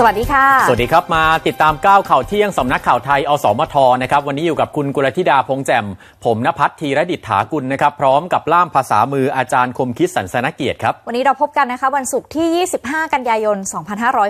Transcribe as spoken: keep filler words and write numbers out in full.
วัสดีค่ะสวัสดีครับมาติดตามก้าวข่าวเที่ยงสำนักข่าวไทยอสมทนะครับวันนี้อยู่กับคุณกุลธิดาพงษ์แจ่มผมณภัทรธีรดิษฐากุลนะครับพร้อมกับล่ามภาษามืออาจารย์คมคิดสันสนเกียรติครับวันนี้เราพบกันนะคะวันศุกร์ที่ยี่สิบห้ากันยายนสองพันห้าร้อย